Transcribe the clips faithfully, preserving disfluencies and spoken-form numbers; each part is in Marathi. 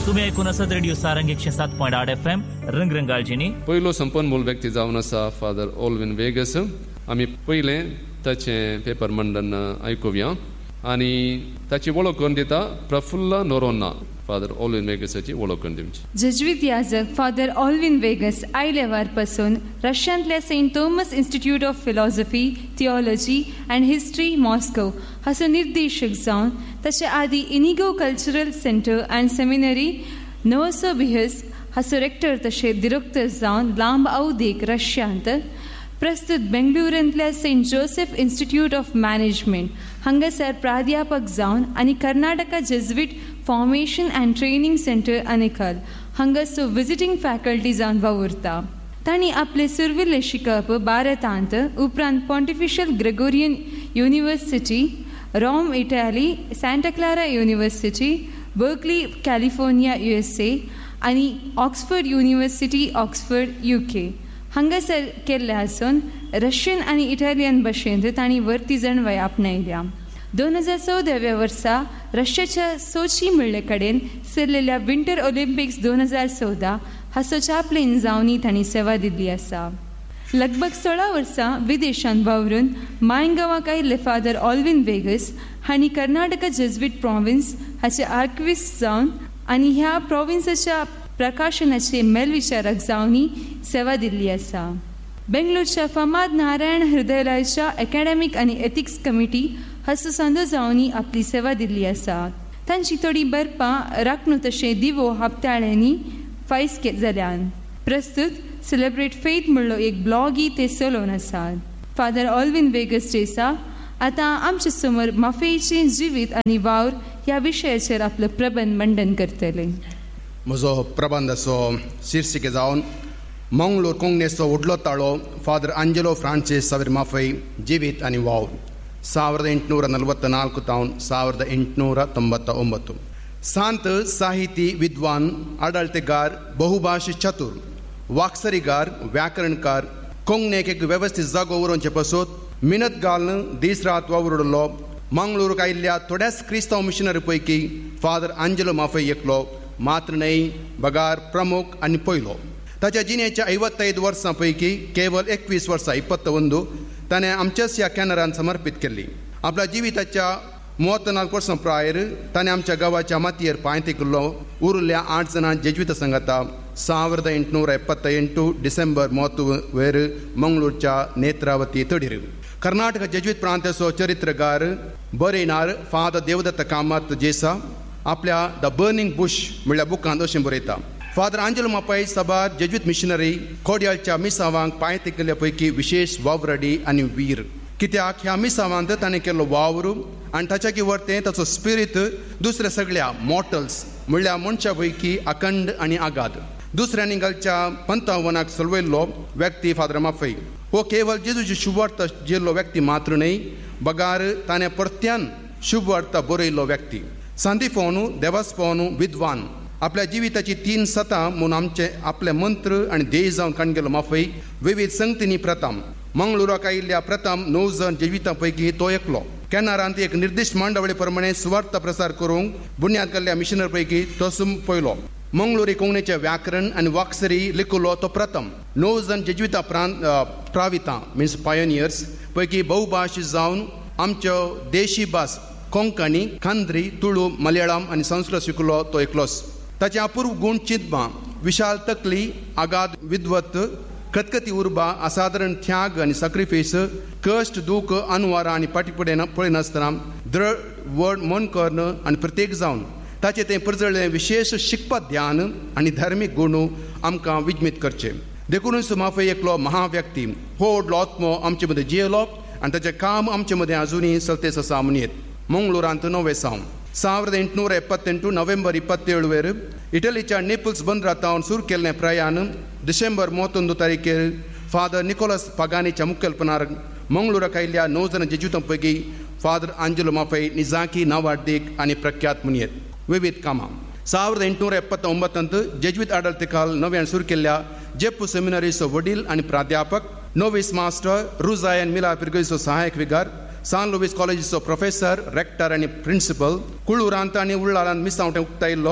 तुम्ही ऐकून असत रेडिओ सारंग एकशे सात पॉईंट आठ एफ एम रंगरंगाळजीनी. पयलो संपन्मूल व्यक्ती जावन आसा फादर ऑल्विन वेगस. आमी पयलें ताचें पेपर मंडन आयकुया आनी ताची वळख करून दिता प्रफुल्ल नोरोन्ना. फादर ऑल्विन वेगसाची वळख करून दिवची. जेजुईत याजक फादर ऑल्विन वेगस आयलेवार पासून रशियांतल्या Saint Thomas institute of philosophy, theology and history Moscow हाचो निर्देशक जावन तशें आदी Inigo cultural centre and seminary Novosibirsk हाचो रेक्टर तशें डिरेक्टर जावन लांब अवधीक रशियांत प्रस्तुत बेंगळुरूंतल्या Saint Joseph institute of management हांगासर प्राध्यापक जावन आनी Karnataka Jesuit formation and training centre Anekal हांगासर विजिटींग फॅकल्टी जावन वावुरता. तांणी आपले सुरविल्ले शिकप भारतांत उपरांत पॉन्टिफिशियल Gregorian university, Rome Italy, Santa Clara university, Berkeley California U S A आनी ऑक्सफर्ड युनिव्हर्सिटी ऑक्सफर्ड यू के हांगासर केल्ले आसून रशियन आनी इटालियन भाशेंत तांणी वर्ती जणवाय आपणायल्या. दोन हजार चौदाव्या वर्सा रशियाच्या सोची म्हणले कडेन सरलेल्या विंटर ऑलिंपिक्स दोन हजार चौदा हाचो चाप्लेन जावनी तांणी सेवा दिल्ली आसा. लगभग सोळा वर्सां विदेशांत वावरून मायगांवाक आयिल्ले फादर ऑल्विन वेगस हांणी कर्नाटका जेजुईट प्रॉविन्स हाचे आर्कविस्ट जावन आनी ह्या प्रॉविन्साच्या प्रकाशनाचे मेलविचारक जावनी सेवा दिल्ली आसा. बेंगळूरच्या फामाद नारायण हृदयालयाच्या एकाडेमीक आनी एथिक्स कमिटी हाचो संदो जावनी आपली सेवा दिल्ली आसा. तांची थोडी बरपां राखणू तशें दिवो हप्ताळ्यांनी फायज जाल्यान प्रस्तुत सेलिब्रेट फेथ म्हणलो एक ब्लॉगी ते चलोवन आसात. फादर ऑल्विन वेगस जेसा आतां आमचे समोर माफेचें जिवीत आनी वावर ह्या विशयाचेर आपलो प्रबंध मंडन करतले. म्हजो प्रबंधाचो शीर्षिके जावन मंगळूर कोंकणीचो व्हडलो ताळो फादर आंजेलो फ्रांसीस सावेर माफई जिवीत आनी वावर ಸಾವಿರದ ಎಂಟುನೂರ ನಲವತ್ನಾಲ್ಕು ತಾವನ್ ಸಾವಿರದ ಎಂಟುನೂರ ತೊಂಬತ್ತ ಒಂಬತ್ತು. ಸಂತ ಸಾಹಿತಿ ವಿದ್ವಾನ್ ಆಡಳಿತಗಾರ್ बहुभाषी चतुर वाक्सरीगार व्याकरणकार कोंकणीक एक वेवस्थीत जागो उरोवचे पसत मिनत घालून दीस रात वावुरलो मंगळूरक आयिल्ल्या थोड्याच क्रिस्तांव मिशनरी पैकी फादर आंजेलो माफई एकलो मात्र न्हय बगार प्रमुख आनी पयलो. ताच्या जिणेच्या ಐವತ್ತೈದು वर्सां पैकी केवळ एकवीस वर्सां इಪ್ಪತ್ತ ಒಂದು ताणें आमच्याच ह्या कॅनरान समर्पीत केल्ली. आपल्या जिविताच्या ಮೂವತ್ತ ನಾಲ್ಕು वर्सां प्रायर ताणें आमच्या गांवाच्या मातयेर पांय तेकिल्लो उरिल्ल्या आठ जाणां जेजुईत संघात ಸಾವಿರದ ಎಂಟುನೂರ ಎಪ್ಪತ್ತ ಎಂಟು डिसेंबर ಮೂವತ್ತು वेर मंगळूरच्या नेत्रावती तडीर. कर्नाटक जेजुईत प्रांताचो चरित्रकार बरयणार फादर देवदत्त कामत जेसा आपल्या द बर्निंग बुश म्हणल्या बुकांत अशें बरयता. फादर आंजेलो माफई सबार जेजुईत मिशनरी कोड्याळच्या मिसावांक पांय तेकिल्ल्या पैकी विशेष वावरडी आनी वीर. कित्याक ह्या मिसावांत ताणें केल्लो वावर आनी ताच्या वर्तें ताचो स्पिरीट दुसऱ्या सगळ्या मॉर्टल्स म्हणल्यार मनशा पैकी अखंड आनी आगाध. दुसऱ्यांनी घालच्या पंथावनाक चलवयल्लो व्यक्ती फादर माफई हो केवळ जेजूची शुभार्थ जिल्लो व्यक्ती मात्र न्हय बगार ताणें परत्यान शुभार्थ बरयल्लो व्यक्ती. सांदीफोनू देवास्पोनू विद्वान आपल्या जिविताची तीन सतां म्हूण आमचे आपले मंत्र आनी ध्येय जावन काणगेलो माफई विविध संगतींनी प्रथम मंगळूराक आयिल्ल्या प्रथम णव जण जेजुईतां पैकी तो एकलो. कॅनरांत एक निर्दिश्ट मांडवळे प्रमाणे सुवार्थ प्रसार करूंक बुन्याद केल्ल्या मिशनरी पैकी तो पयलो. मंगळूरी कोंकणीचे व्याकरण आनी वाक्सरी लिखुलो तो प्रथम. णव जण जेजुईतां प्रांत प्रावितां मिन्स पायोनियर्स पैकी बहुभाशी जावन आमच्यो देशी भास कोंकणी खांद्री तुळू मलयाळम आनी संस्कृत शिकलो तो एकलोच. ताचे अपूर्व गुण चिंतपां विशाल तकली आगाध विद्वत खतखती उर्बा असाधारण त्याग आनी सॅक्रिफायस कश्ट दूख अनवारां आनी पाटीपडेन पळयनासतना दृढ वड मन कर्ण आनी प्रत्येक जावन ताचे तें परजळ्ळें विशेष शिकपा ध्यान आनी धार्मीक गुण आमकां विजमीत करचे. देखूनच माफई एकलो महाव्यक्ती हो व्हडलो आत्मो आमचे मदें जियेलो आनी ताचें काम आमचे मदें आजुनूय चलतेच आसा म्हणयेत. मंगळूरांत नवे सावन ಸಾವಿರದ ಎಂಟುನೂರ ಎಪ್ಪತ್ತೆಂಟು ನವೆಂಬರ್ ಇಪ್ಪತ್ತೇಳು ವೇರು ಇಟಲಿच्या नेपल्स बंदरांतावन सुरू केल्लें प्रयाण डिसेंबर ಮೂವತ್ತೊಂದು तारीखेर फादर निकोलस पागानीच्या मुखेलपणान मंगळूराक आयिल्ल्या णव जण जेजुईतां पैकी फादर आंजेलो माफई निजाकी नावाडीक आनी प्रख्यात म्हणयेत. विविध कामां ಸಾವಿರದ ಎಂಟುನೂರ ಎಪ್ಪತ್ತ ಒಂಬತ್ತಂत जेजुईत आडळतिकाल नव्यान सुरू केल्ल्या जेप्पू सेमिनरीचो वडील आनी प्राध्यापक नोविस मास्टर रुजायन मिला पिर्गेचो सहायक विगार सान लुईस कॉलेजीचो प्रोफेसर रेक्टर आनी प्रिंसिपल कुळूरांत आनी उल्लारांत मिसावटें उक्तायिल्लो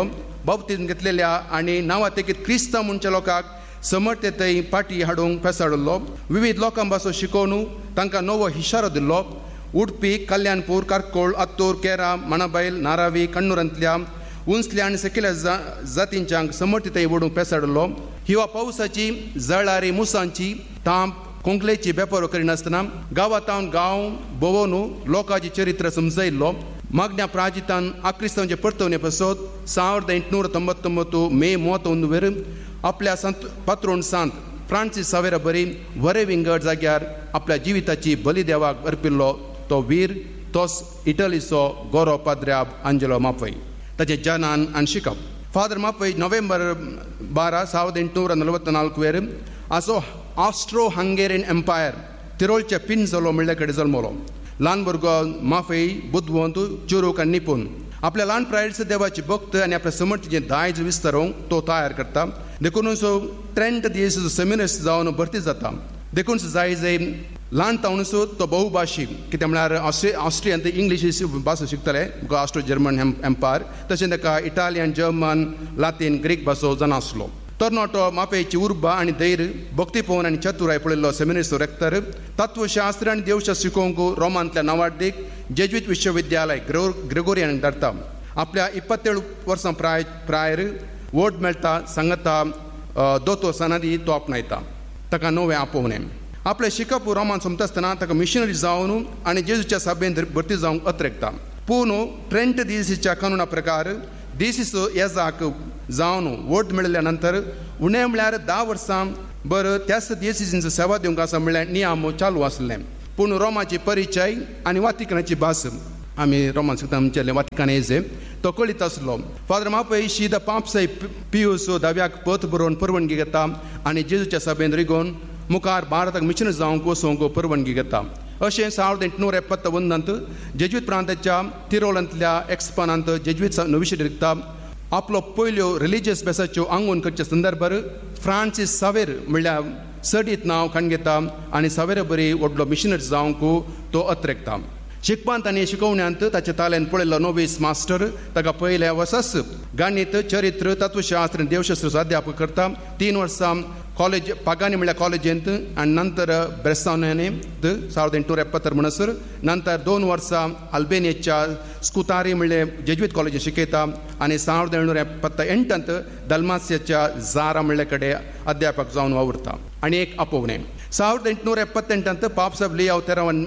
बाप्तिस्म घेतलेल्या आनी नांवां तेकीत क्रिस्तांव म्हणच्या लोकांक समर्थतेय पाटी हाडूंक फेसाडलो. विविध लोकां पासून शिकोवन तांकां नवो इशारो दिल्लो. उडपी, कल्याणपूर, कारकोळ, आत्तूर, केरा, मणाबैल, नारावी, कण्णूरांतल्या उंचल्या आनी सकयल्या जातींच्यांक समर्थतेय ओडूंक पेसाडलो. हिवा पावसाची, जळारी, मुसांची, तांप, कोंकलेची बेपारो करिनासतना गांवांतावन गांव भोंवून लोकांची चरित्र समजयल्लो. मागण्या प्राजितान आक्रिस्तांचे परतवणे पासत ಸಾವಿರದ ಎಂಟುನೂರ ತೊಂಬತ್ತೊಂಬತ್ತು मे ಮೂವತ್ತೊಂದು वेर आपल्या संत पात्रोण सांत फ्रांसीस सावेरा बरी वरे विंगड जाग्यार आपल्या जिविताची बली देवाक अर्पिल्लो तो वीर तोच इटलीचो गोरो पाद्र्याब आंजेलो मापय. ताचे जनान आनी शिकप. फादर मापय नोव्हेंबर बारा ಸಾವಿರದ ಎಂಟುನೂರ ನಲವತ್ನಾಲ್ಕು वेर आसो ऑस्ट्रो हंगेरियन एम्पायर तिरोलच्या पिन्झोलो म्हणले कडेन जल्मलो. ल्हान भुरगो माफई बुद्धवंत चुरूक आनी निपूण. आपल्या ल्हान प्रायड्स देवाची भक्त आनी आपल्या समर्थीचें दायज विस्तारूंक तो तयार करता. देखूनच ट्रेंट दीस सेमिनरिस्ट जावन भरती जाता. देखून जाय जाय ल्हान तावनसूच तो बहुभाशीक कित्याक म्हळ्यार ऑस्ट्रे ऑस्ट्रियन ते इंग्लीश भासो शिकतले ऑस्ट्रो जर्मन एम्पायर. तशें ताका इटालियन, जर्मन, लातीन, ग्रीक भासो जानासलो. तरणाटो मापेची उर्बा आनी धैर्य, भक्तीपवन आनी चतुराय पळयल्लो सेमिनरिस्ट रेक्टर. तत्वशास्त्र आनी देवशास्त्र शिकोवंक रोमांतल्या नवाड्डीक जेजुईत विश्वविद्यालय ग्रो ग्रेगोरियन धाडटा. आपल्या इಪ್ಪತ್ತೇಳು वर्सां प्राय प्रायर वोट मेळटा सांगता दोतोर सनादी तो आपणायता. ताका नवें आपोवणें. आपलें शिकप रोमान सोंपतासतना ताका मिशनरी जावन आनी जेजूच्या सभेंत भरती जावंक अत्रेकता. पूण ट्रेंट दिसीच्या कानुना प्रकार दिसीस येजाक जावन वोट मेळिल्ल्या नंतर उणें म्हळ्यार धा वर्सां बरं त्याच दिसींचो सेवा दिवंक आसा म्हळ्यार नियम चालू आसलें. पूण रोमाची परिचय आनी वातिकनाची भास आमी रोमान शिकता आमचे वातिकानेजे तो कळीत आसलो. फादर मापय शी द पापसाय पियूस दाव्याक पत बरोवन परवानगी घेता आनी जेजूच्या सभेंत रिगोवन मुखार भारताक मिशनरी जावंक वचोवंक परवानगी घेता. अशें ಸಾವಿರದ ಎಂಟುನೂರ ಎಪ್ಪತ್ತೊಂದರಂत जेजुईत प्रांताच्या तिरोलांतल्या एक्सपानांत जेजुईत नोविशेट रिकता आपलो पयल्यो रिलिजियस बेसाच्यो आंगोन करच्या संदर्भार फ्रांसीस सावेर म्हणल्यार सडीत नांव खाण घेता आनी सावेरा बरी व्हडलो मिशनरी जावंक तो अत्रेकता. शिकपांत आनी शिकोवण्यांत ताचे तालेन पळयल्लो नोवीस मास्टर ताका पयल्या वर्सास गणित, चरित्र, तत्वशास्त्र आनी देवशास्त्र अध्यापक करता. तीन वर्सां कॉलेज पागानी म्हळ्यार कॉलेजींत आनी नंतर ब्रेस्तावनेंत ಸಾವಿರದ ಎಂಟುನೂರ ಎಪ್ಪತ್ತರ म्हणसर नंतर दोन वर्सां अल्बेनियाच्या स्कुतारी म्हणल्यार जेजुईत कॉलेजींत शिकयता आनी ಸಾವಿರದ ಏಳುನೂರ ಎಪ್ಪತ್ತ ಎಂಟಂत दल्मासियाच्या जारा म्हणले कडेन अध्यापक जावन वावुरता. आनी एक आपोवणें. ಸಾವಿರದ ಎಂಟುನೂರ ಎಪ್ಪತ್ತೆಂಟಂತ पापसाब लियाव तेरावन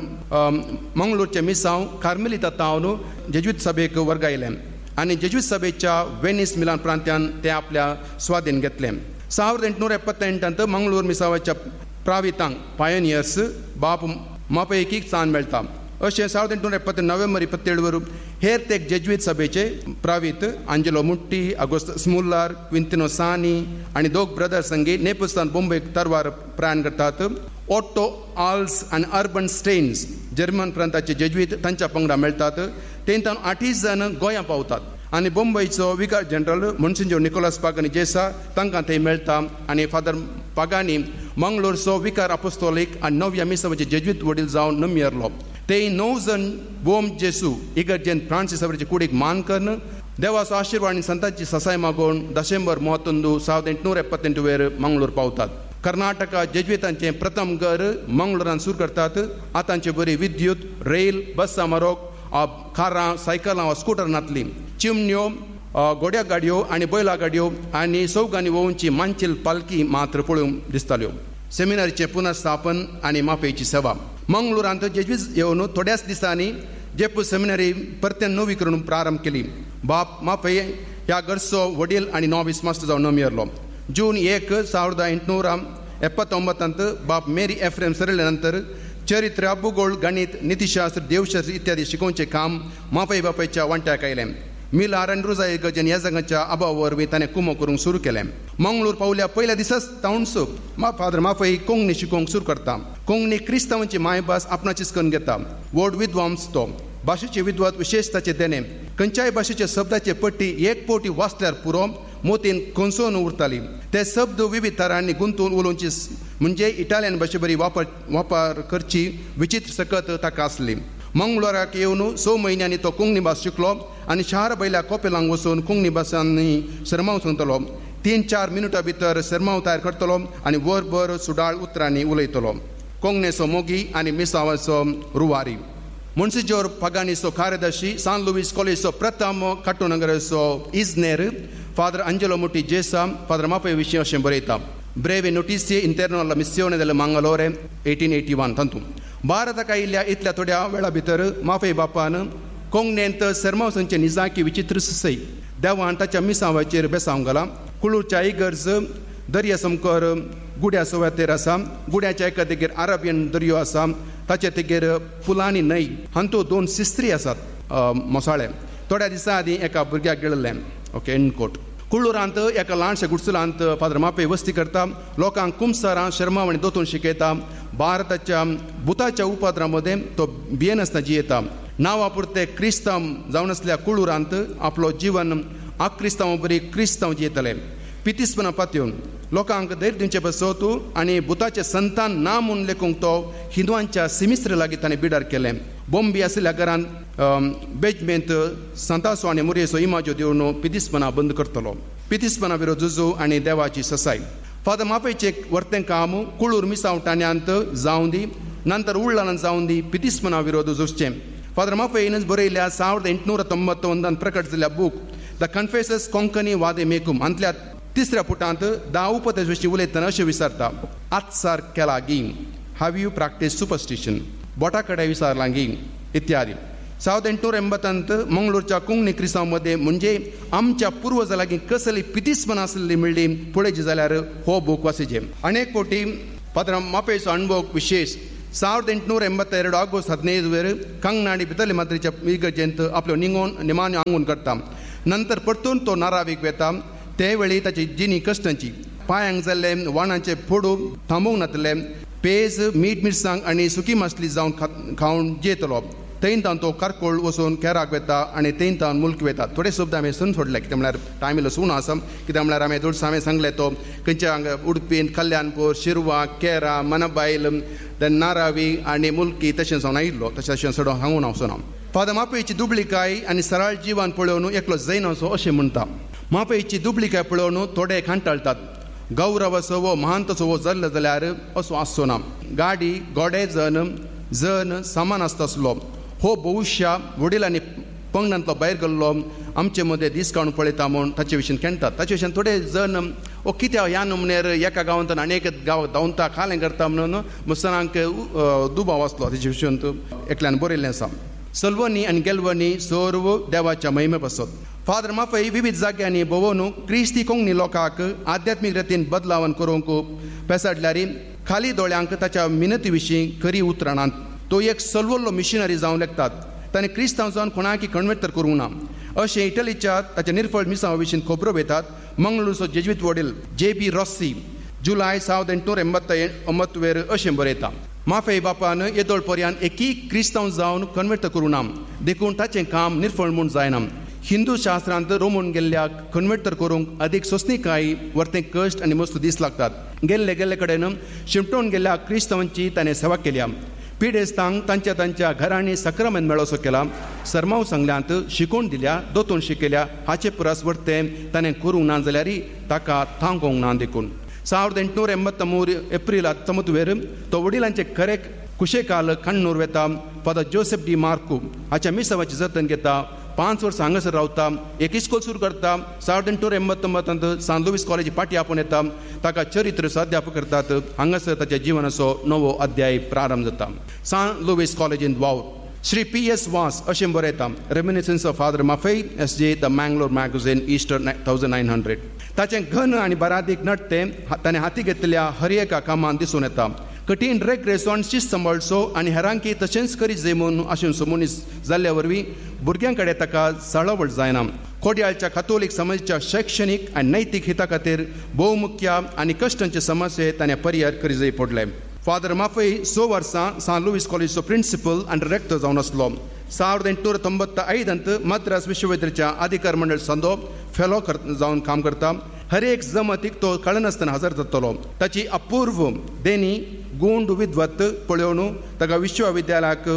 मंगळूरचे मिसांव कार्मेलिता तावन जेजुईत सभेक वर्गायलें आनी जेजुईत सभेच्या वेनिस मिलान प्रांत्यान ते आपल्या स्वाधीन घेतलें. ಸಾವಿರದ ಎಂಟುನೂರ ಎಪ್ಪತ್ತೆಂಟಂತ मंगळूर मिसावाच्या प्रावितांक पायोनियर्स बाप मापयकीक स्थान मेळटा. अशें ಸಾವಿರದ ಎಂಟುನೂರ ಎಪ್ಪತ್ತ नोव्हेंबर ಇಪ್ಪತ್ತೇಳು वर हेर ते जेजुईत सभेचे प्रावीत आंजेलो मुट्टी, आगोस्त स्मुल्लार, क्विंतिनो सानी आनी दोग ब्रदर संगी नेपलसान मुंबयक तरवार प्रयाण करतात. ओट्टो आल्स आनी अर्बन स्टेन्स जर्मन प्रांताचे जेजुईत तांच्या पंगडा मेळटात. तेंतान आठीस जण गोंयां पावतात आनी मुंबयचो विकार जनरल मोन्सिंजोर निकोलास पागानी जेसा तांकां थंय मेळटा आनी फादर पागानी मंगळूरचो विकार अपोस्तोलीक आनी नव्या मिसावाचे जेजुईत वडील जावन नमियरलो. ते णव जण बोम जेसू इगर्जेन फ्रांसीस सावेराचे कुडीक मान करन देवाचो आशिर्वाद आनी संतांची ससाय मागोवन डिसेंबर ಮೂವತ್ತೊಂದು ಸಾವಿರದ ಎಂಟುನೂರ ಎಪ್ಪತ್ತೆಂಟು वेर मंगळूर पावतात. कर्नाटका जेजुईतांचें प्रथम घर मंगळूरान सुरू करतात. आतांचे बरी विद्युत, रेल, बसां मारोक कारां, सायकलां वा स्कुटरांतलीं चिमण्यो, गोड्या गाडयो आनी बैला गाडयो आनी सौगांनी वोवनची मांचील पालकी मात्र पळोवंक दिसताल्यो. सेमिनारीचें पुनर्स्थापन आनी मापेची सेवा. मंगळूरांत जेजुईत येवन थोड्याच दिसांनी जेपू सेमिनारी परतेन नवी करून प्रारंभ केली. बाप मापय ह्या घरचो वडील आनी नॉविस मास्टर जावन नमियरलो. जून एक ಸಾವಿರದ ಎಂಟುನೂರ ಎಪ್ಪತ್ತೊಂಬತ್ತಂत बाप मेरी एफ्रेम सरले नंतर चरित्र, भूगोळ, गणित, नीतिशास्त्र, देवशास्त्र इत्यादी शिकोवचें काम मापय बापायच्या वांट्याक आयलें. मिलार आनी रुजाय गजन ह्या जगाच्या अभावा वरवीं ताणें कुमो करूंक सुरू केलें. मंगळूर पावल्या पयल्या दिसाच तावणसो मा फादर मापय कोंकणी शिकोवंक सुरू करता. कोंकणी क्रिस्तांवांची मायभास आपणाचीच करून घेता. व्हड विद्वांस तो. भाशेचे विद्वत विशेष ताचे देणे. खंयच्याय भाशेच्या शब्दाचे पट्टी एक पोटी वाचल्यार पुरो मोतीन खोंसून उरताली. ते शब्द विविध तरांनी गुंतून उलोवची म्हणजे इटालियन भाशे बरी वापर वापर करची विचित्र सकत ताका आसली. मंगळवाराक येवन स म्हयन्यांनी तो कोंकणी भास शिकलो आनी शार बैल्या कोपेलांक वचून कोंकणी भासांनी सरमाव सांगतलो. तीन चार मिनटां भितर सरमाव तयार करतलो आनी वरभर सुडाळ उतरांनी उलयतलो. कोंकणीचो मोगी आनी मिसावाचो रुवारी. मोन्सिजोर पगानीचो कार्यदर्शी सान लुईस कॉलेजचो प्रथम काटोनगराचो इजनेर फादर अंजेलो मुटी जेसा फादर माफे विशीं अशें बरयता. ब्रेवे नोटिसी इंटरनो alla missione del Mangalore eighteen eighty-one तातूंत भारताक आयिल्ल्या इतल्या थोड्या वेळा भितर माफे बापान कोंकणींत सरमावसांचे निजाकी विचित्र सय देवान ताच्या मिसावाचेर बेसांव घाला. कुळूरच्या इगर्ज दर्या समकोर गुड्या सुवातेर आसा. गुड्याच्या एका देगेर अरेबियन दर्यो आसा. ताचे तेगेर फुलांनी न्हंय हातूंत दोन सिस्त्री आसात मोसाळे. थोड्या दिसां आदीं एका भुरग्याक गिळिल्लें. Okay and quote. कुळूरांत एका ल्हानशा गुडसुलांत फादर मापे वस्ती करता. लोकांक कुमसारां शर्मावणी दोतून शिकयता. भारताच्या भुताच्या उपद्रा मदें तो भियेनासतना जियेता. नांवा पुरते क्रिस्तांव जावन आसल्या कुळूरांत आपलो जीवन अक्रिस्तांव बरी क्रिस्तांव जियेतले. पितिसपणां पातयेवन लोकांक धैर्य दिवचे बसोतू आनी भुताचे संतान ना म्हूण लेखूंक तो हिंदुवांच्या सिमिस्त्र लागीं ताणें बिडार केलें. बॉम्बे आशिल्ल्या घरांत बेजमेंत सांतासो आनी मुरयेचो इमाज्यो दिवन पितिसपणां बंद करतलो. पितिसपणां विरोध झुजू आनी देवाची ससाय. फादर मापेचें वर्तें काम कुळूर मिसावटाण्यांत जावं दी नंतर उरलांत जावं दी पितिसपणां विरोध झुजचें. फादर मापेनच बरयल्या ಸಾವಿರದ ಎಂಟುನೂರ ತೊಂಬತ್ತೊಂದಾन प्रकट जाल्ल्या बूक द कन्फेसस कोंकणी वादे मेकूम हांतल्या तिसऱ्या पुटांत धा उपदेश विशीं उलयतना अशें विचारता. आत्सार केला गी हॅव यू प्रॅक्टीस सुपरस्टिशन बोटा कडेन विचारलां गी इत्यादी. ಸಾವಿರದ ಎಂಟುನೂರ ಎಂಬತ್ತಂत मंगळूरच्या कोंकणी क्रिस्तांव मध्ये म्हणजे आमच्या पुर्वजां लागीं कसली पितिसपणां आसली म्हणली पळयची जाल्यार हो बूक वाचिचें. अनेक फावटी फादर मापेचो अणभव विशेष. ಸಾವಿರದ ಎಂಟುನೂರ ಎಂಬತ್ತೆರಡು ಆಗಸ್ಟ್ ಹದಿನೈದು ವೇರ್ ಕಂಗ್ನಾಡಿ ಬಿತಲೆ मात्रेच्या इगर्जेंत आपलो निंगोन निमान्य आंगून करता. नंतर परतून तो नारावीक वेता. ते वेळी ताची जिणी कश्टांची पांयांक जाल्ले वाणाचे फोडू थांबूंक नातले. पेज मीठ मिरसांग आनी सुकी मासली जावन खावन जेतलो. थंय तावन तो कारकोळ वचून केराक वेता आनी थंय तावन मुल्क वेता. थोडे शब्द हांवें सून सोडले कित्याक म्हळ्यार टायम इल्लो सून आसा. कित्याक म्हळ्यार हांवें दोड हांवें सांगलें तो खंयच्या हांगा उडपीन कल्याणपूर शिरवा केरा मनबायल देन नारावी आनी मुल्की तशें जावन आयिल्लो. तशें तशें सडो सांगून हांव सोना. फादर मापेची दुबळीकाय आनी सराळ जिवान पळोवन एकलो जैनाचो अशें म्हणटा. मापेची दुबळीकाय पळोवन थोडे खांटाळटात. गौरव असो वो महांतसो वो जाल्लो जाल्यार असो आसचो ना. गाडी गोडे जन जन सामान आसता आसलो. हो भविश्या वडिलांनी पंगडांतलो भायर गेल्लो आमचे मदें दीस काडून पळयता म्हूण ताचे विशीं खेळटात. ताचे विशीं थोडे जण ओ कित्याक ह्या नमनेर एका गांवांत आनी एक गांवांत धांवता खालें करता म्हणून मुसलांक दुबाव आसलो. ताचे विशीं एकल्यान बरयल्लें आसा. सल्वनी आनी गेल्वनी सर्व देवाच्या महिमे बसत. फादर माफय विविध जाग्यांनी भोंवून क्रिस्ती कोंकणी लोकांक आध्यात्मीक रितीन बदलावन करूंक पेसाडल्यार खाली दोळ्यांक ताच्या मिनती विशीं खरी उतरणांत. तो एक सल्वल्लो मिशनरी जावं लागतात. ताणें क्रिस्तांव जावन कोणाकी कन्वर्ट तर करूंक ना अशें इटलीच्या ताच्या निर्फळ मिसांवा विशीं खबरो येतात. मंगळूरचो जेजुईत वडील जे बी रॉसी जुलय ಸಾವಿರದ ಎಂಟುನೂರ ಎಂಬತ್ತೊಂಬತ್ತು वेर अशें बरयता. माफे बापान येदोळ पर्यंत एकी क्रिस्तांव जावन कन्वर्ट करूं ना देखून ताचें काम निर्फळ म्हूण जायना. हिंदू शास्त्रांत रोमून गेल्ल्या कन्वर्ट तर करूंक अदीक सोंसणीकाय वर्तें कश्ट आनी मस्त दीस लागतात. गेल्ले गेल्ले कडेन शिमटोवन गेल्ल्या क्रिस्तांवांची ताणें सेवा केल्या. पिडेस्तांक तांच्या तांच्या घरांनी सक्रामेंत मेळोसो केला. सरमाव सांगल्यांत शिकोवन दिल्या दोतोन शिकयल्या हाचे पुरास वर्तें ताणें करूंक ना जाल्यार ताका थांबोवंक ना देखून. ಸಾವಿರದ ಎಂಟುನೂರ ಎಂಬತ್ಮೂರು एप्रील ಹತ್ತೊಂಬತ್ತು वेर तो वडिलांचे खरे कुशेकाल कण्णूर वेता. फादर जोसेफ डी मार्कू हाच्या मिसावाची जतन घेता. पांच वर्सां हांगासर रावता. एक इस्कॉल सुरू करता. ಸಾವಿರದ ಎಂಟುನೂರ ಎಂಬತ್ತೊಂಬತ್ತಂत सान लुईस कॉलेजी पाटी आपोवन येता. ताका चरित्र अध्यापक करतात. हांगासर ताच्या जिवनाचो नवो अध्याय प्रारंभ जाता. सान लुईस कॉलेजींत वावर श्री पी एस वास अशें बरयता. रेमिनिसन्स ऑफ फादर माफे एस जे the Mangalore magazine Easter thousand nine hundred. ताचें घन आनी बरादीक नडतें ताणें हाती घेतलेल्या हर एका कामान दिसून येता. कठीण रेग रेसोन शिस्त सांबाळचो आनी हेरांकी तशेंच करी जे म्हूण आशेंचो मनीस जाल्ल्या वरवीं भुरग्यां कडेन ताका चळवळ जायना. खोडयाळच्या कातोलीक समाजाच्या शैक्षणीक आनी नैतीक हिता खातीर भोवमुख्य आनी कश्टांचे समस्ये ताणें पर्याय करी जाय पडले. फादर माफय स वर्सां सान लुईस कॉलेजचो प्रिंसिपल आनी रेक्टर जावन आसलो. ಸಾವಿರದ ಎಂಟುನೂರ ತೊಂಬತ್ತ ಐದಂत मद्रास विश्वविद्यालयाच्या अधिकार मंडळ संदो फेलो जावन काम करता. हर एक जमतीक तो कळनासतना हजर जातलो. ताची अपूर्व देणी गुण विद्वत पळोवन ताका विश्वविद्यालयाक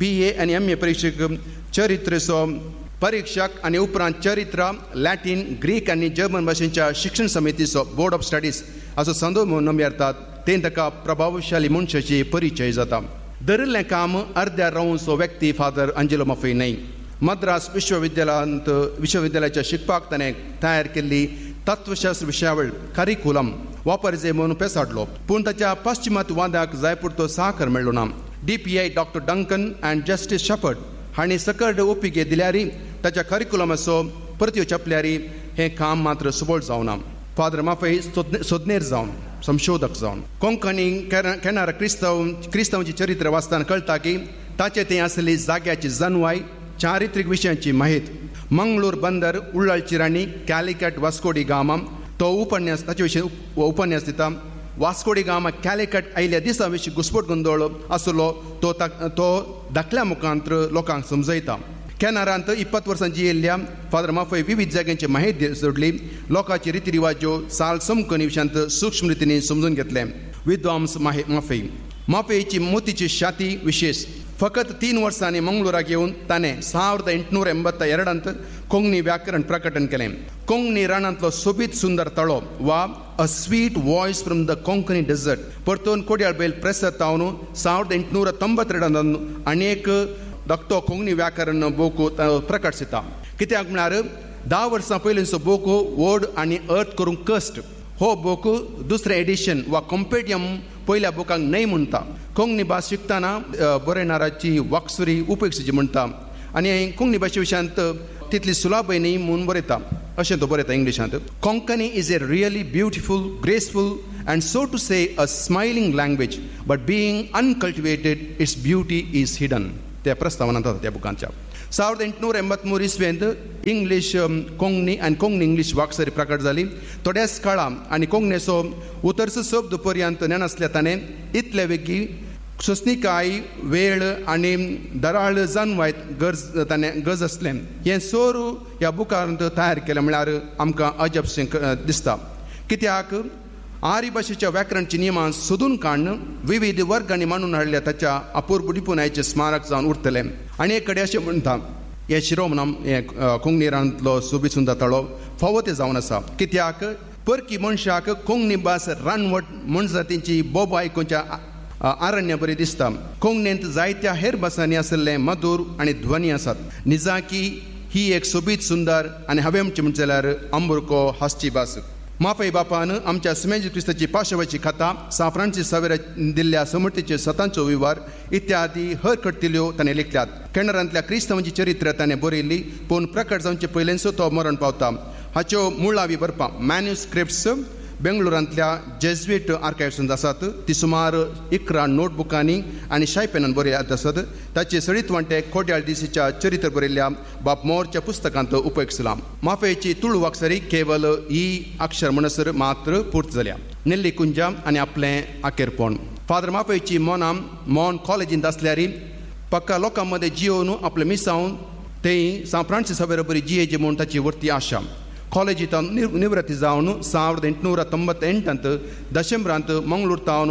बी ए आनी एम ए परीक्षेक चरित्रेचो परीक्षक आनी उपरांत चरित्र लॅटीन ग्रीक आनी जर्मन भाशेच्या शिक्षण समितीचो बोर्ड ऑफ स्टडीज हाचो संदो म्हणून नम्यारतात ते ताका प्रभावशाली मनशाची परिचय जाता. दरिल्लें काम अर्द्यार रावूंचो व्यक्ती फादर अंजेलो माफई न्हय. मद्रास विश्वविद्यालयांत विश्वविद्यालयाच्या शिकपाक ताणें तयार केल्ली तत्वशास्त्र विशयावळ करिकुलम वापरचे म्हणून पेसाडलो, पूण ताच्या पाश्चिमात्यवादाक जाय पुरतो साकर मेळ्ळो ना. डी पी आय डॉक्टर डंकन अँड जस्टीस शपर्ड हांणी सकट ओपिके दिल्यारी ताच्या करिकुलमाचो परत्यो छापल्यारी हें काम मात्र सुबोळ जावना. फादर माफई सोदनेर जावन संशोधक जावन कोंकणी केनारा क्रिस्तांव क्रिस्तांवांची चरित्र वाचतना कळटा की ताचे थंय आसली जाग्याची जणवाय, चारित्रीक विशयांची माहीत. मंगळूर बंदर, उल्लाळची राणी, कॅलिकट, वास्कोडी गामा तो उपन्यास ताचे विशीं उपन्यास दिता. वास्कोडी गामा कॅलिकट आयिल्ल्या दिसा विशीं घुसपट गोंदळ आसलो तो तो धाकल्या मुखांतर लोकांक समजयता. कॅनरांत इप्पत वर्सां जियेल्ल्या फादर माफई विविध जाग्यांची माहीत जोडली. लोकांची रिती रिवाज्यो साल समकणी विशयांत सूक्ष्म रितींनी समजून घेतले. विद्वांस माफई माफईची मोतीची शाती विशेष. फकत तीन वर्सांनी मंगळुराक येवन ताणें ಸಾವಿರದ ಎಂಟುನೂರ ಎಂಬತ್ತೆರಡಂತ कोंकणी व्याकरण प्रकटन केलें. कोंकणी रानांतलो सोबीत सुंदर तळो वा a sweet voice from the Konkani dessert परतून कोड्याळ बैल प्रेसांत तावन ಸಾವಿರದ ಎಂಟುನೂರ ತೊಂಬತ್ತೆರಡಂत आनीक धाकटो कोंकणी व्याकरण बोको प्रकट जाता. कित्याक म्हळ्यार धा वर्सां पयलींचो बोको वोड आनी अर्थ करूंक कस्ट हो बोक दुसरें एडिशन वा कॉम्पेडियम पयल्या बुकाक न्हय म्हणटा. कोंकणी भास शिकतना बरयणाराची वाक्सुरी उपेक्षेची म्हणटा आनी कोंकणी भाशे विशयांत तितली सुलाभय न्हय म्हणून बरयता अशें तो बरयता इंग्लिशांत. Konkani is a really beautiful, graceful and so to say a smiling language but being uncultivated it's beauty is hidden. त्या प्रस्तावनांत त्या बुकांच्या ಸಾವಿರದ ಎಂಟುನೂರ ಎಂಬತ್ಮೂರು इस्वेंत इंग्लीश कोंकणी आनी कोंकणी इंग्लीश वाक्सरी प्रकट जाली. थोड्याच काळा आनी कोंकणीचो उतरस शब्द पर्यंत नेनासल्या ताणें इतले वेगी सोंसणीकाय, वेळ आनी दराळ जानवायत गरज ताणें गज असलें हें सोर ह्या बुकांत तयार केलें म्हळ्यार आमकां अजबशें दिसता. कित्याक आर्य भाशेच्या व्याकरणची नियमां सोदून काडून विविध वर्गांनी मांडून हाडल्या ताच्या अपूर्व निपुणायेचें स्मारक जावन उरतलें. आनी एक कडेन अशें म्हणटा हे शिरोमणाम हे कोंकणी रानांतलो सोबीत सुंदर तळो फावो ते जावन आसा. कित्याक परकी मनशाक कोंकणी भास रानवट मनजातींची बोब आयकुच्या आरण्य बरी दिसता. कोंकणींत जायत्या हेर भासांनी आसले मधूर आनी ध्वनी आसात. निजाकी ही एक सोबीत सुंदर आनी हांवें म्हणचें म्हणचें जाल्यार अमृको हास्ची भास. माफई बापान आमच्या सुमेज क्रिस्ताची पाशवाची खाता, सा फ्रांसीस सावेरा दिल्ल्या समर्थीचे सतांचो विवार इत्यादी हर कट्टिल्यो ताणें लिखल्यात. कॅनरांतल्या क्रिस्तांवांची चरित्र ताणें बरयल्ली, पूण प्रकट जावचे पयलेंचो तो मरण पावता. हाच्यो मुळावी बरपां मॅन्युस्क्रिप्ट्स बेंगळुरांतल्या जेझुईट आर्कायव्सांत आसात. ती सुमार इकरा नोटबुकांनी आनी शायपेनान बरयल्यात आसात. ताचे सडीतवंटे कोड्याळ दिसीच्या चरित्र बरयल्ल्या बाप मोरच्या पुस्तकांत उपेग जालां. माफयेची तुळू वाक्सरी केवल ही अक्षर म्हणसर मात्र पूर्त जाल्या. नेल्ली कुंजा आनी आपलें आखेरपण. फादर माफयेची मोनां मोन कॉलेजींत आसल्यारी पक्का लोकां मदें जियोवन आपलें मिसावन थंय सा फ्रांसीस सावेरा बरी जियेची म्हूण ताची वर्ती आशा. कॉलेजींत निवृत्ती जावन ಸಾವಿರದ ಎಂಟುನೂರ ತೊಂಬತ್ತೆಂಟಂತ डिसेंबरांत मंगळूर तावन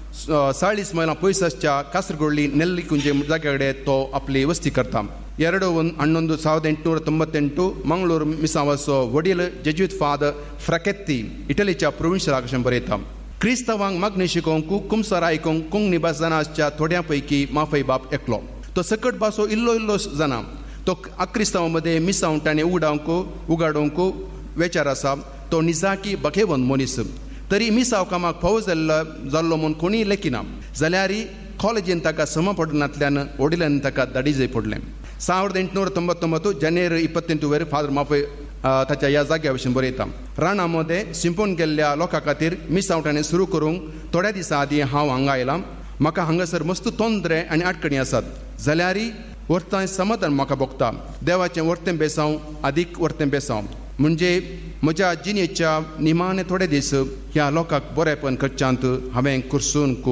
चाळीस मैलां पयस आसच्या कासरगोडली नेल्ली कुंजे जाग्या कडेन तो आपली वस्ती करता. ಎರಡು ಹನ್ನೊಂದು ಸಾವಿರದ ಎಂಟುನೂರ ತೊಂಬತ್ತೆಂಟು मंगळूर मिसावाचो वडील जेजुईत फादर फ्रॅकेत्ती इटलीच्या प्रोविन्शियल आकाशांत बरयता. क्रिस्तांवांक मागणी शिकोवंक कुमसार आयकोंक कोंकणी भास जाणा आसच्या थोड्यां पैकी माफई बाप एकलो. तो सकट भासो इल्लो इल्लो जाणा. तो अक्रिस्तांवां मदें मिसावन ताणें उगडावंक उगाडोवंक वेचार आसा. तो निजाकी बखेवन मनीस. तरी मिसाव कामाक फावो जाल्लो जाल्लो म्हूण कोणीय लेखिना जाल्यार कॉलेजीन ताका सम पडनातल्यान वडिलांनी ताका धाडीजय पडलें. ಸಾವಿರದ ಎಂಟುನೂರ ತೊಂಬತ್ತೊಂಬತ್ತು जानेर इಪ್ಪತ್ತೆಂಟು वेर फादर माफय ताच्या ह्या जाग्या विशीं बरयता. राणा मदें शिंपून गेल्ल्या लोकां खातीर मिसाव ताणें सुरू करूंक थोड्या दिसां आदीं हांव हांगा आयलां. म्हाका हांगासर मस्त तोंदरे आनी आडकणी आसात जाल्यार वर्तां समाधान म्हाका भोगता. देवाचें वर्तें बेसांव अदीक वर्तें बेसांव म्हणजे म्हज्या जिणेच्या निमाणे थोडे दीस ह्या लोकांक बरेपण करच्यांत हांवें कुर्सूंक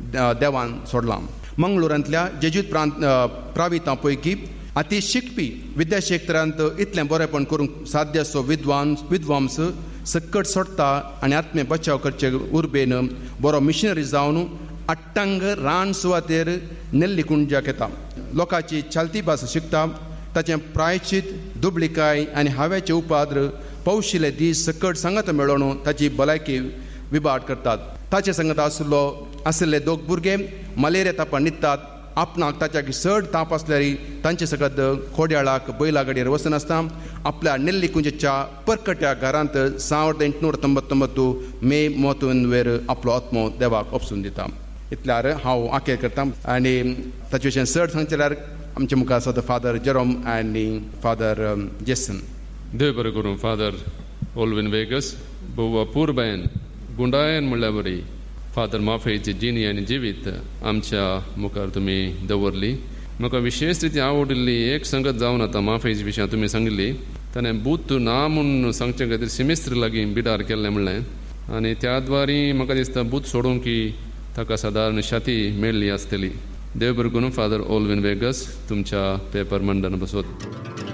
देवान सोडलां. मंगळुरांतल्या जेजुईत प्रांत प्रावितां पैकी अति शिकपी विद्याक्षेत्रांत इतलें बरेपण करूंक साध्य असो विद्वांस विद्वांस सकट सोडता आनी आत्मे बचाव करचे उर्बेन बरो मिशनरी जावन अट्टंग रान सुवातेर नेल्ली कुंजाक येता. लोकांची चलती भास शिकता. ताचें प्रायश्चित दुबळिकाय आनी हांवेचे उपाद्र पौशिले दीस सकट संगत मेळोवन ताची भलायकी विबाट करतात. ताचे संगत आशिल्लो आशिल्ले दोग भुरगे मलेरिया तापान न्हिदतात. आपणाक ताच्या चड ताप आसल्यार तांचे सगळ्यात खोड्याळाक बैलागाडयेर वचनासता आपल्या नेल्ली कुंजेच्या परकट्या घरांत सावड एंटनूर ತೊಂಬತ್ತೊಂಬತ್ತು मे मोतवेर आपलो आत्मो देवाक ओपसून दिता. इतल्यार हांव आखेर करता आनी ताचे विशयी चड सांगचे जाल्यार आमचे मुखार आसा फादर जेरोम आनी फादर जेसन. देव बरें करूं. फादर ओल्विन वेगस बुवा पूर्बायन गुंडायन म्हणल्यार बरी फादर माफेची जिणी आनी जिवीत आमच्या मुखार तुमी दवरली. म्हाका विशेष रिती आवडिल्ली एक संगत जावन आतां माफेच्या विशयां तुमी सांगिल्ली. ताणें बूत ना म्हूण सांगचे खातीर सिमेस्त्र लागीं बिडार केल्लें म्हणलें आनी त्या द्वारी म्हाका दिसता बूत सोडूंक की ताका सादारण शाती मेळ्ळी आसतली. देव बरें करूं. फादर ओल्विन वेगस तुमच्या पेपर मंडन बसोत.